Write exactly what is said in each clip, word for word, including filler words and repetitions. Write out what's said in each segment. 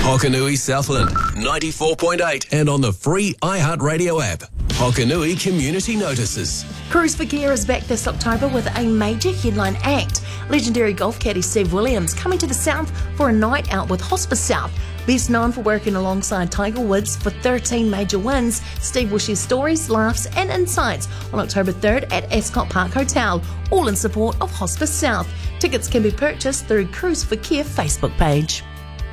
Hokanui Southland, ninety-four point eight, and on the free iHeartRadio app. Hokanui Community Notices. Cruise for Care is back this October with a major headline act. Legendary golf caddy Steve Williams coming to the South for a night out with Hospice South. Best known for working alongside Tiger Woods for thirteen major wins, Steve will share stories, laughs and insights on October third at Ascot Park Hotel, all in support of Hospice South. Tickets can be purchased through Cruise for Care Facebook page.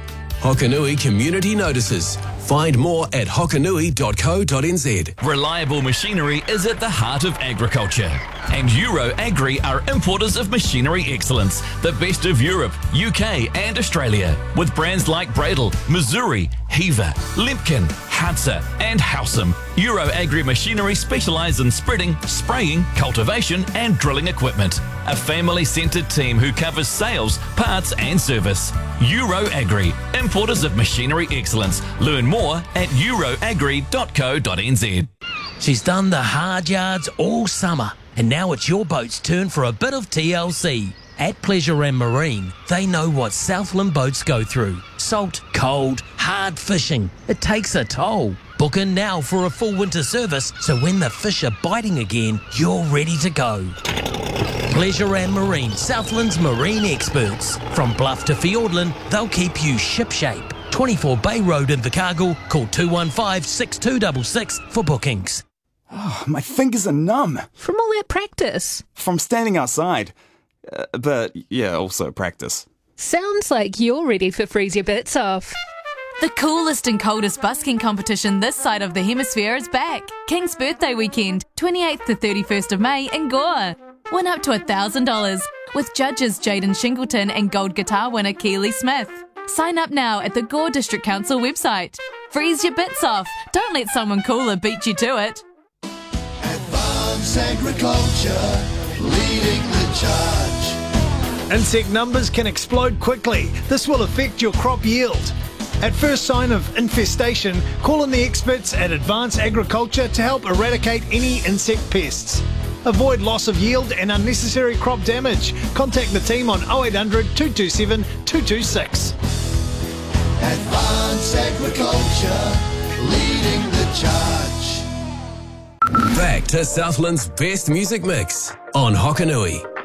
Hokanui Community Notices. Find more at hokanui dot co dot n z. Reliable machinery is at the heart of agriculture. And Euro Agri are importers of machinery excellence, the best of Europe, U K and Australia. With brands like Bradle, Missouri, Heaver, Limpkin, Hansa and Howsam. Euro Agri Machinery specialise in spreading, spraying, cultivation and drilling equipment. A family-centred team who covers sales, parts and service. Euro Agri, importers of machinery excellence. Learn more at euro agri dot co dot n z. She's done the hard yards all summer, and now it's your boat's turn for a bit of T L C. At Pleasure and Marine, they know what Southland boats go through. Salt, cold, hard fishing. It takes a toll. Book in now for a full winter service, so when the fish are biting again, you're ready to go. Pleasure and Marine, Southland's marine experts. From Bluff to Fiordland, they'll keep you shipshape. twenty-four Bay Road in Invercargill. Call two one five, six two six six for bookings. Oh, my fingers are numb. From all that practice. From standing outside. Uh, but, yeah, also practice. Sounds like you're ready for Freeze Your Bits Off. The coolest and coldest busking competition this side of the hemisphere is back. King's Birthday Weekend, twenty-eighth to thirty-first of May in Gore. Win up to one thousand dollars with judges Jaden Shingleton and gold guitar winner Keely Smith. Sign up now at the Gore District Council website. Freeze your bits off. Don't let someone cooler beat you to it. Advanced Agriculture, leading the charge. Insect numbers can explode quickly. This will affect your crop yield. At first sign of infestation, call in the experts at Advanced Agriculture to help eradicate any insect pests. Avoid loss of yield and unnecessary crop damage. Contact the team on oh eight hundred, two two seven, two two six. Advanced Agriculture, leading the charge. Back to Southland's best music mix on Hokanui.